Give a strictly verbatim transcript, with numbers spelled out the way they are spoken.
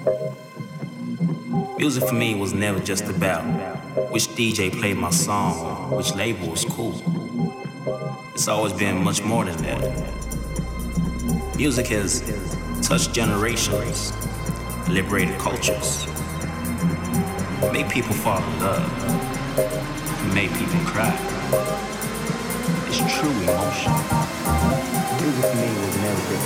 Music for me was never just about which D J played my song or which label was cool. It's always been much more than that. Music has touched generations, liberated cultures, made people fall in love, and made people cry. It's true emotion. Music for me was never just